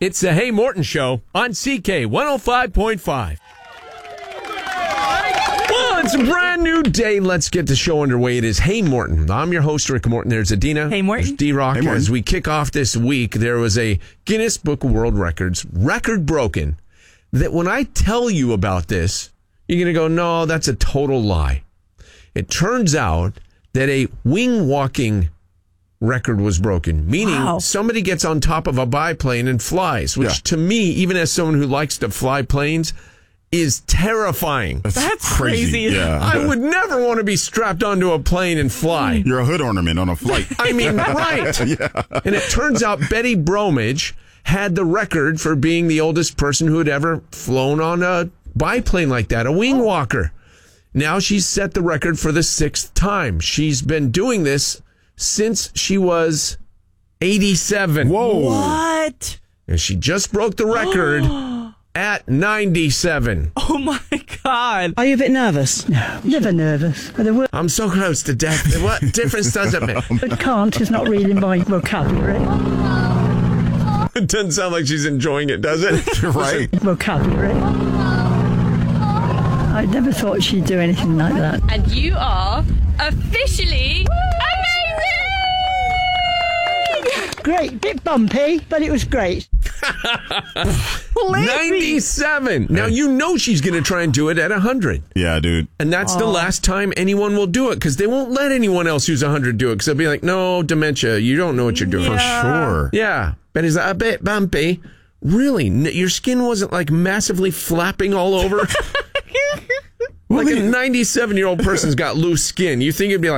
It's the Hey Morton Show on CK 105.5. Well, it's a brand new day. Let's get the show underway. It is Hey Morton. I'm your host, Rick Morton. There's Adina. Hey Morton. There's D-Rock. Hey, as we kick off this week, there was a Guinness Book of World Records record broken that when I tell you about this, you're going to go, no, that's a total lie. It turns out that a wing walking record was broken, meaning somebody gets on top of a biplane and flies, which to me, even as someone who likes to fly planes, is terrifying. That's crazy. Yeah. I would never want to be strapped onto a plane and fly. You're a hood ornament on a flight. I mean, right. Yeah. And it turns out Betty Bromage had the record for being the oldest person who had ever flown on a biplane like that, a wing walker. Now she's set the record for the 6th time. She's been doing this since she was 87. Whoa. What? And she just broke the record at 97. Oh my God. Are you a bit nervous? No, never nervous. But the word I'm so close to death. What difference does it make? can't is not really in my vocabulary. It doesn't sound like she's enjoying it, does it? Right? Vocabulary. I never thought she'd do anything like that. And you are officially amazing! Great, bit bumpy, but it was great. 97. Now, you know she's going to try and do it at 100. Yeah, dude. And that's the last time anyone will do it because they won't let anyone else who's 100 do it because they'll be like, no, dementia, you don't know what you're doing. For sure. Yeah. Betty's like, a bit bumpy. Really? Your skin wasn't like massively flapping all over? Like a 97-year-old person's got loose skin. You think it'd be like...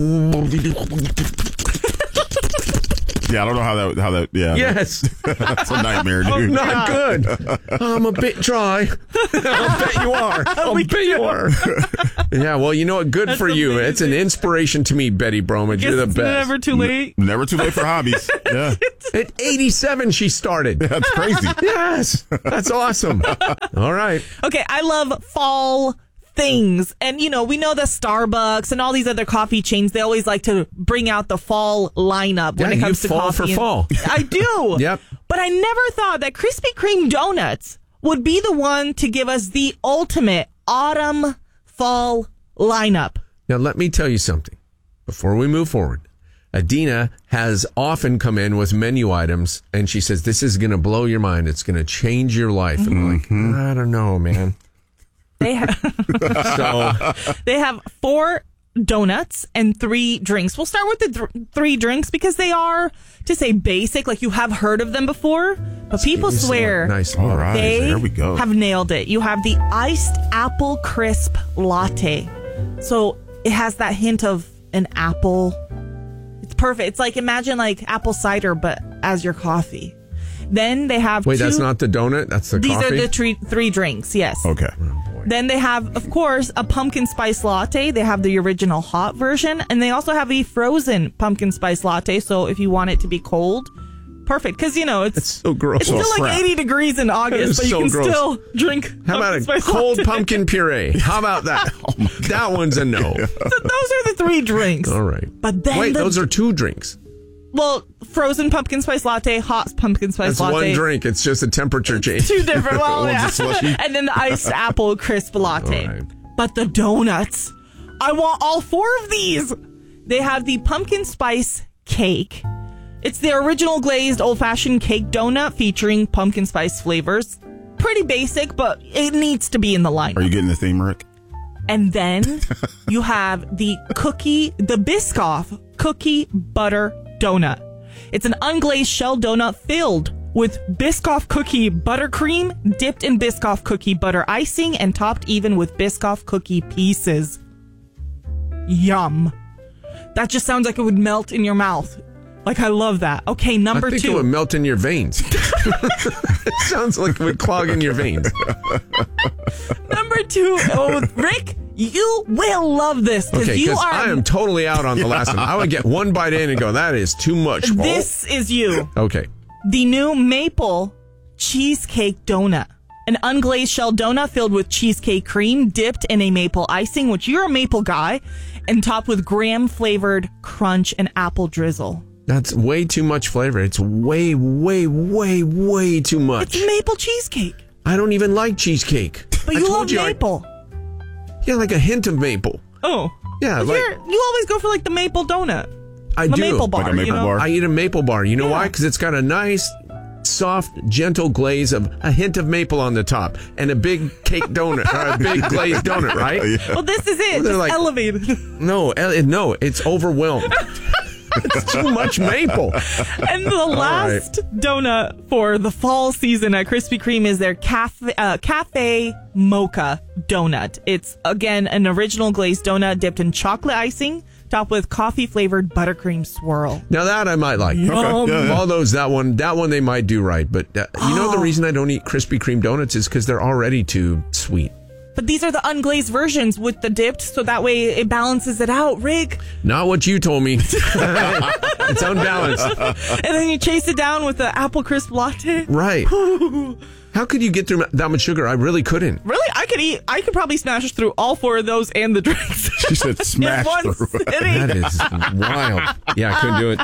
Yeah, I don't know how that yeah. Yes. That's a nightmare, dude. Not good. I'm a bit dry. I'll bet you are. I'll bet you are. Yeah, well, you know what? Good for you. amazing. It's an inspiration to me, Betty Bromage. You're the It's best. never too late. Never too late for hobbies. Yeah. At 87, she started. That's crazy. Yes. That's awesome. All right. Okay, I love fall things. And, you know, we know that Starbucks and all these other coffee chains, they always like to bring out the fall lineup when it comes to fall coffee. for fall. I do. Yep. But I never thought that Krispy Kreme donuts would be the one to give us the ultimate autumn fall lineup. Now, let me tell you something before we move forward. Adina has often come in with menu items, and she says, this is going to blow your mind. It's going to change your life. And I'm like, I don't know, man. They have, they have 4 donuts and 3 drinks. We'll start with the 3 drinks because they are, to say basic, like you have heard of them before, but people swear Nice. All right. they There we go. have nailed it. You have the iced apple crisp latte. So it has that hint of an apple. It's perfect. It's like, imagine like apple cider, but as your coffee. Then they have Wait, 2. that's not the donut? That's the These coffee? are the 3 drinks, yes. Okay. Then they have, of course, a pumpkin spice latte. They have the original hot version. And they also have a frozen pumpkin spice latte. So if you want it to be cold, perfect. Because, you know, it's so gross. It's still like crap. 80 degrees in August, but you so can gross. still drink How about pumpkin a spice cold latte. pumpkin puree? How about that? That one's a no. So those are the 3 drinks. All right. But then Wait, those are 2 drinks. well, frozen pumpkin spice latte, hot pumpkin spice That's latte. 1 drink. It's just a temperature change. 2 different. Well, One's yeah. a slushy. And then the iced apple crisp latte. All right. But the donuts, I want all 4 of these. They have the pumpkin spice cake. It's the original glazed old-fashioned cake donut featuring pumpkin spice flavors. Pretty basic, but it needs to be in the lineup. Are you getting the theme, Rick? And then you have the Biscoff cookie butter donut. It's an unglazed shell donut filled with Biscoff cookie buttercream, dipped in Biscoff cookie butter icing, and topped even with Biscoff cookie pieces. Yum. That just sounds like it would melt in your mouth. Like, I love that. Okay, number I think 2. it would melt in your veins. It sounds like it would clog in your veins. Number 2. Oh, Rick, you will love this. Okay, you because are. I am totally out on the last one. I would get 1 bite in and go, that is too much. This is you. Okay. The new maple cheesecake donut. An unglazed shell donut filled with cheesecake cream, dipped in a maple icing, which you're a maple guy, and topped with graham-flavored crunch and apple drizzle. That's way too much flavor. It's way, way, way, way too much. It's maple cheesecake. I don't even like cheesecake. But you love maple. Yeah, like a hint of maple. Oh. Yeah, Well, you always go for like the maple donut. I the do. maple bar. Like a maple bar? I eat a maple bar. You know why? Because it's got a nice, soft, gentle glaze of a hint of maple on the top and a big cake donut, or a big glazed donut, right? Yeah. Well, this is it. They're Just like- elevated. No, it's overwhelmed. It's too much maple. And the last donut for the fall season at Krispy Kreme is their cafe mocha donut. It's, again, an original glazed donut dipped in chocolate icing, topped with coffee-flavored buttercream swirl. Now that I might like. Yum. Yeah. All those, that one they might do right. But you know the reason I don't eat Krispy Kreme donuts is because they're already too sweet. But these are the unglazed versions with the dipped, so that way it balances it out, Rick. Not what you told me. It's unbalanced. And then you chase it down with the apple crisp latte. Right. How could you get through that much sugar? I really couldn't. Really? I could probably smash through all 4 of those and the drinks. She said smash in one through. sitting. That is wild. Yeah, I couldn't do it.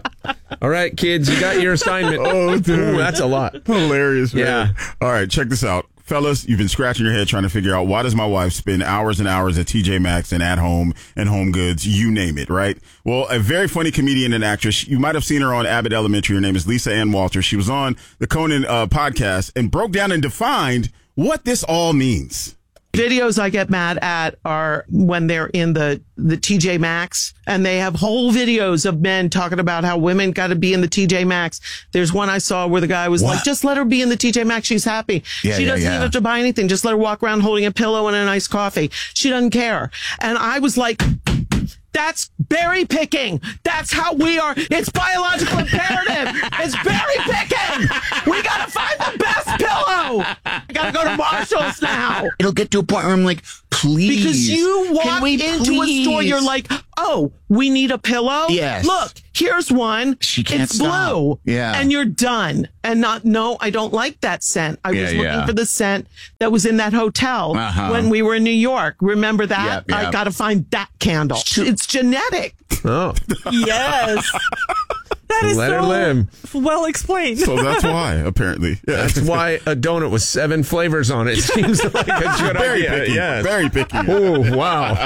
All right, kids, you got your assignment. Oh, dude. Ooh, that's a lot. Hilarious, man. Yeah. All right, check this out. Fellas, you've been scratching your head trying to figure out, why does my wife spend hours and hours at TJ Maxx and At Home and Home Goods, you name it, right? Well, a very funny comedian and actress, you might have seen her on Abbott Elementary. Her name is Lisa Ann Walters. She was on the Conan podcast and broke down and defined what this all means. Videos I get mad at are when they're in the TJ Maxx and they have whole videos of men talking about how women got to be in the TJ Maxx. There's one I saw where the guy was like, just let her be in the TJ Maxx. She's happy. She doesn't even have to buy anything. Just let her walk around holding a pillow and a nice coffee. She doesn't care. And I was like, that's berry picking. That's how we are. It's biological imperative. It's berry picking. We got to find the best pillow. I got to go to Marshall's now. It'll get to a point where I'm like, please. Because you walk into a store, you're like, oh, we need a pillow? Yes. Look, here's one. She can't it's stop. blue. Yeah. And you're done. And no, I don't like that scent. I was looking for the scent that was in that hotel when we were in New York. Remember that? Yep. I got to find that candle. It's genetic. Oh, Yes. That is let her so live. well explained. So that's why, apparently. Yeah. That's why a donut with 7 flavors on it seems like a good Very idea. picky. Yes. Very picky. Oh, wow.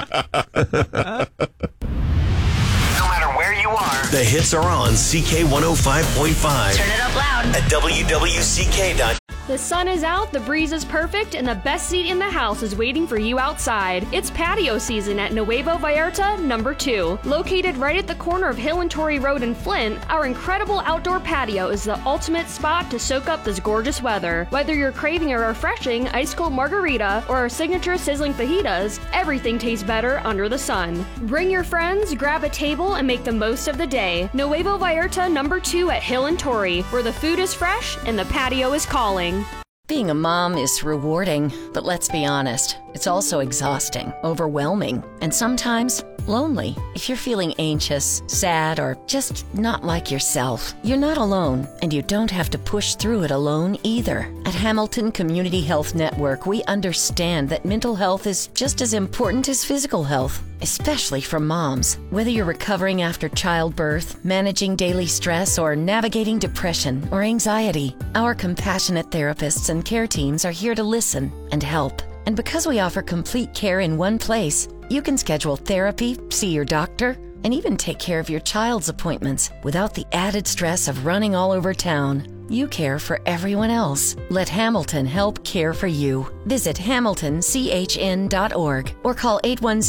No matter where you are, the hits are on CK105.5. Turn it up loud. At WWCK.com. The sun is out, the breeze is perfect, and the best seat in the house is waiting for you outside. It's patio season at Nuevo Vallarta number 2. Located right at the corner of Hill and Torrey Road in Flint, our incredible outdoor patio is the ultimate spot to soak up this gorgeous weather. Whether you're craving a refreshing ice-cold margarita or our signature sizzling fajitas, everything tastes better under the sun. Bring your friends, grab a table, and make the most of the day. Nuevo Vallarta number 2 at Hill and Torrey, where the food is fresh and the patio is calling. Being a mom is rewarding, but let's be honest, it's also exhausting, overwhelming, and sometimes lonely. If you're feeling anxious, sad, or just not like yourself, you're not alone, and you don't have to push through it alone either. At Hamilton Community Health Network, we understand that mental health is just as important as physical health, especially for moms. Whether you're recovering after childbirth, managing daily stress, or navigating depression or anxiety, our compassionate therapists and care teams are here to listen and help. And because we offer complete care in one place, you can schedule therapy, see your doctor, and even take care of your child's appointments without the added stress of running all over town. You care for everyone else. Let Hamilton help care for you. Visit hamiltonchn.org or call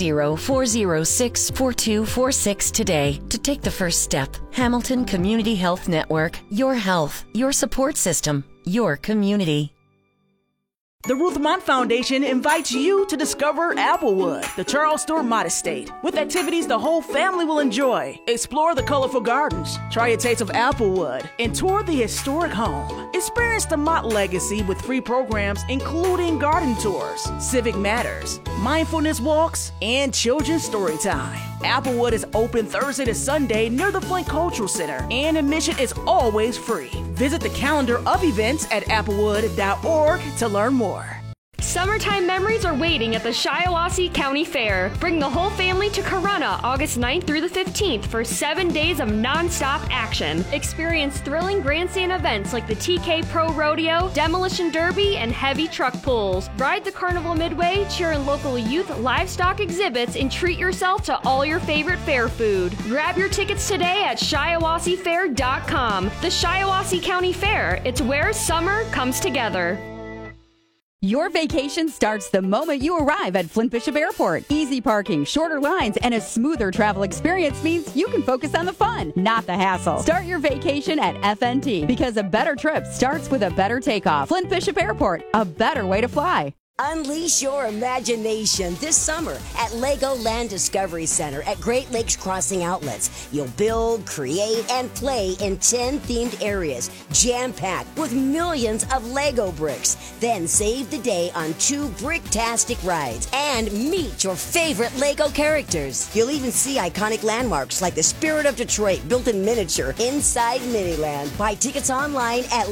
810-406-4246 today to take the first step. Hamilton Community Health Network. Your health, your support system, your community. The Ruth Mott Foundation invites you to discover Applewood, the Charles Stewart Mott Estate, with activities the whole family will enjoy. Explore the colorful gardens, try a taste of Applewood, and tour the historic home. Experience the Mott legacy with free programs including garden tours, civic matters, mindfulness walks, and children's story time. Applewood is open Thursday to Sunday near the Flint Cultural Center, and admission is always free. Visit the calendar of events at applewood.org to learn more. Summertime memories are waiting at the Shiawassee County Fair. Bring the whole family to Corunna August 9th through the 15th for 7 days of non-stop action. Experience thrilling grandstand events like the TK Pro Rodeo, Demolition Derby, and heavy truck pulls. Ride the Carnival Midway, cheer in local youth livestock exhibits, and treat yourself to all your favorite fair food. Grab your tickets today at ShiawasseeFair.com. The Shiawassee County Fair. It's where summer comes together. Your vacation starts the moment you arrive at Flint Bishop Airport. Easy parking, shorter lines, and a smoother travel experience means you can focus on the fun, not the hassle. Start your vacation at FNT because a better trip starts with a better takeoff. Flint Bishop Airport, a better way to fly. Unleash your imagination this summer at Legoland Discovery Center at Great Lakes Crossing Outlets. You'll build, create, and play in 10 themed areas, jam-packed with millions of Lego bricks. Then save the day on 2 bricktastic rides and meet your favorite Lego characters. You'll even see iconic landmarks like the Spirit of Detroit built in miniature inside Miniland. Buy tickets online at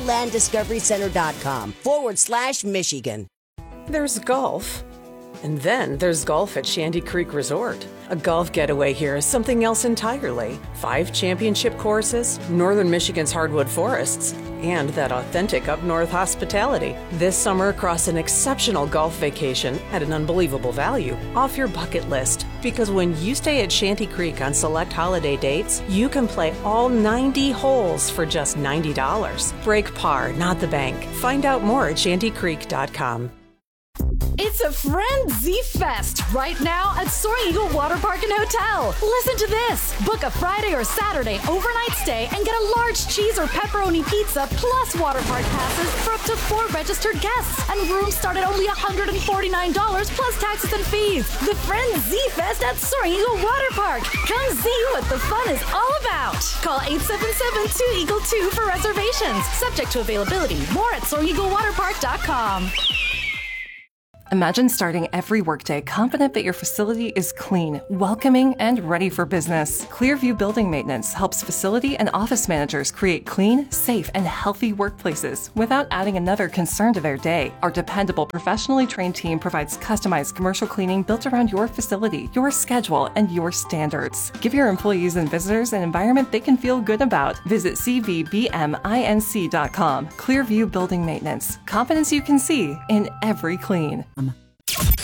LegolandDiscoveryCenter.com/Michigan. There's golf, and then there's golf at Shanty Creek Resort. A golf getaway here is something else entirely. 5 championship courses, northern Michigan's hardwood forests, and that authentic up-north hospitality. This summer, across an exceptional golf vacation at an unbelievable value, off your bucket list. Because when you stay at Shanty Creek on select holiday dates, you can play all 90 holes for just $90. Break par, not the bank. Find out more at shantycreek.com. It's a Frenzy Fest right now at Soaring Eagle Water Park and Hotel. Listen to this. Book a Friday or Saturday overnight stay and get a large cheese or pepperoni pizza plus water park passes for up to 4 registered guests. And rooms start at only $149 plus taxes and fees. The Frenzy Fest at Soaring Eagle Water Park. Come see what the fun is all about. Call 877-2-EAGLE-2 for reservations. Subject to availability. More at SoaringEagleWaterPark.com. Imagine starting every workday confident that your facility is clean, welcoming, and ready for business. Clearview Building Maintenance helps facility and office managers create clean, safe, and healthy workplaces without adding another concern to their day. Our dependable, professionally trained team provides customized commercial cleaning built around your facility, your schedule, and your standards. Give your employees and visitors an environment they can feel good about. Visit cvbminc.com. Clearview Building Maintenance. Confidence you can see in every clean.